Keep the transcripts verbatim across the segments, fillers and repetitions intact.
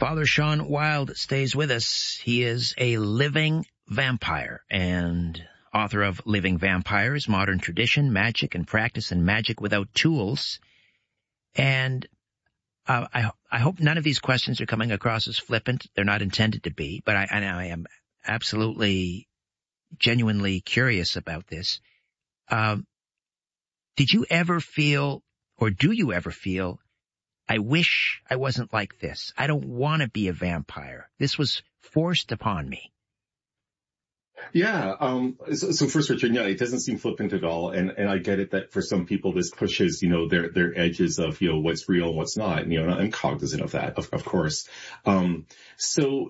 Father Sean Wild stays with us. He is a living vampire and author of Living Vampires, Modern Tradition, Magic and Practice and Magic Without Tools. And uh, I, I hope none of these questions are coming across as flippant. They're not intended to be, but I, and I am absolutely, genuinely curious about this. Um, did you ever feel, or do you ever feel, I wish I wasn't like this. I don't want to be a vampire. This was forced upon me. Yeah. Um, so, so first, Richard, yeah, it doesn't seem flippant at all. And, and I get it that for some people, this pushes, you know, their, their edges of, you know, what's real and what's not. And, you know, I'm cognizant of that, of, of course. Um, so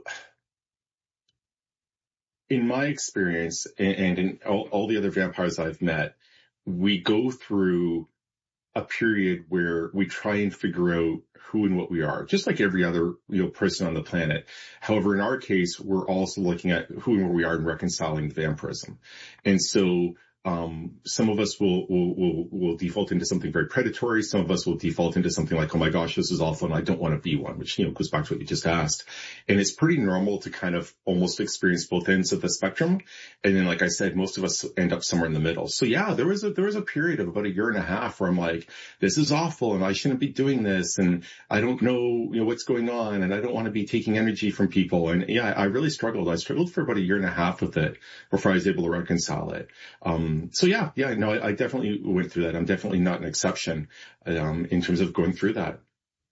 in my experience and, and in all, all the other vampires I've met, we go through a period where we try and figure out who and what we are, just like every other, you know, person on the planet. However, in our case, we're also looking at who and where we are and reconciling the vampirism. And so, um, some of us will, will, will, will default into something very predatory. Some of us will default into something like, oh my gosh, this is awful and I don't want to be one, which, you know, goes back to what you just asked. And it's pretty normal to kind of almost experience both ends of the spectrum. And then, like I said, most of us end up somewhere in the middle. So yeah, there was a, there was a period of about a year and a half where I'm like, this is awful and I shouldn't be doing this. And I don't know, you know, what's going on and I don't want to be taking energy from people. And yeah, I really struggled. I struggled for about a year and a half with it before I was able to reconcile it. Um, so yeah, yeah, no, I, I definitely went through that. I'm definitely not an exception, um, in terms of going through that.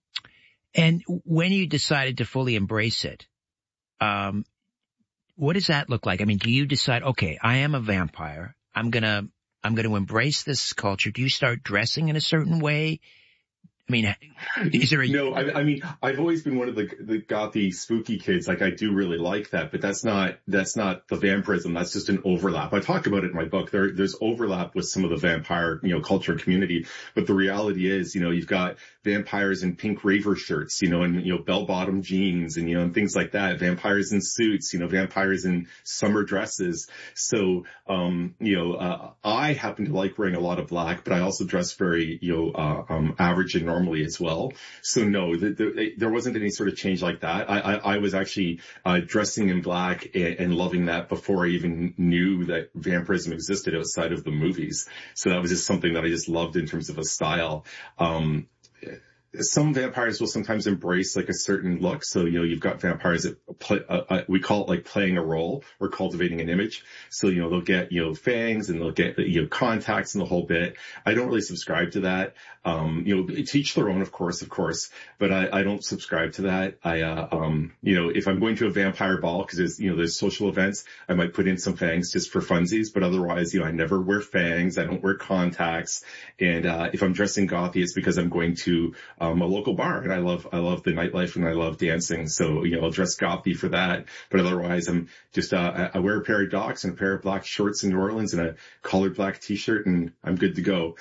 And when you decided to fully embrace it, um, what does that look like? I mean, do you decide, okay, I am a vampire. I'm gonna, I'm gonna embrace this culture. Do you start dressing in a certain way? I mean, is there a... No, I, I mean, I've always been one of the, the gothy, spooky kids. Like, I do really like that, but that's not, that's not the vampirism. That's just an overlap. I talk about it in my book. There, there's overlap with some of the vampire, you know, culture and community. But the reality is, you know, you've got vampires in pink raver shirts, you know, and, you know, bell-bottom jeans and, you know, and things like that. Vampires in suits, you know, vampires in summer dresses. So, um, you know, uh, I happen to like wearing a lot of black, but I also dress very, you know, uh, um, average and normal as well. So no, the, the, there wasn't any sort of change like that. I, I, I was actually uh, dressing in black and, and loving that before I even knew that vampirism existed outside of the movies. So that was just something that I just loved in terms of a style. Um, Some vampires will sometimes embrace like a certain look. So, you know, you've got vampires that play, uh, uh, we call it like playing a role or cultivating an image. So, you know, they'll get, you know, fangs and they'll get, you know, contacts and the whole bit. I don't really subscribe to that. Um, you know, teach their own, of course, of course, but I, I don't subscribe to that. I, uh, um, you know, if I'm going to a vampire ball, cause there's, you know, there's social events, I might put in some fangs just for funsies, but otherwise, you know, I never wear fangs. I don't wear contacts. And, uh, if I'm dressing gothy, it's because I'm going to, Um, a local bar and I love, I love the nightlife and I love dancing. So, you know, I'll dress gothy for that. But otherwise I'm just, uh, I wear a pair of Docs and a pair of black shorts in New Orleans and a collared black t-shirt and I'm good to go.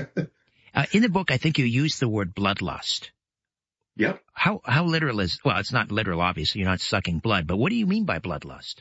uh, in the book, I think you used the word bloodlust. Yep. How, how literal is, well, it's not literal, obviously. You're not sucking blood, but what do you mean by bloodlust?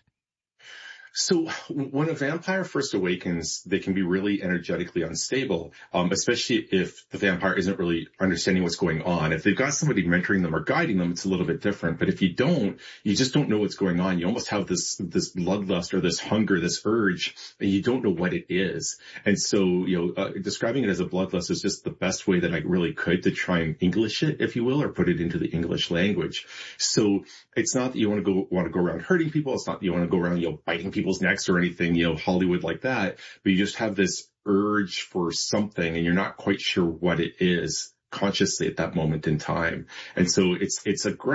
So when a vampire first awakens, they can be really energetically unstable, um, especially if the vampire isn't really understanding what's going on. If they've got somebody mentoring them or guiding them, it's a little bit different. But if you don't, you just don't know what's going on. You almost have this, this bloodlust or this hunger, this urge, and you don't know what it is. And so, you know, uh, describing it as a bloodlust is just the best way that I really could to try and English it, if you will, or put it into the English language. So it's not that you want to go, want to go around hurting people. It's not that you want to go around, you know, biting people people's necks or anything, you know, Hollywood like that, but you just have this urge for something and you're not quite sure what it is consciously at that moment in time. And so it's, it's a great